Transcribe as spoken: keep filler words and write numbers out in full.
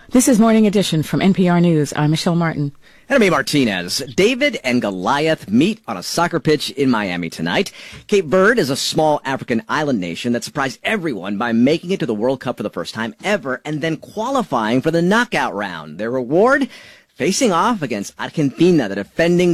This is Morning Edition from N P R News. I'm Michelle Martin. And I'm A. Martinez. David and Goliath meet on a soccer pitch in Miami tonight. Cape Verde is a small African island nation that surprised everyone by making it to the World Cup for the first time ever and then qualifying for the knockout round. Their reward? Facing off against Argentina, the defending